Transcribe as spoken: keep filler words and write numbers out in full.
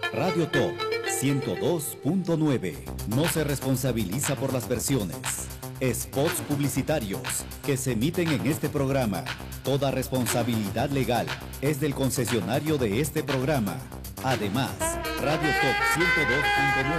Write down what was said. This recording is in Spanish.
Radio Top ciento dos punto nueve no se responsabiliza por las versiones, spots publicitarios que se emiten en este programa. Toda responsabilidad legal es del concesionario de este programa. Además, Radio Top ciento dos punto nueve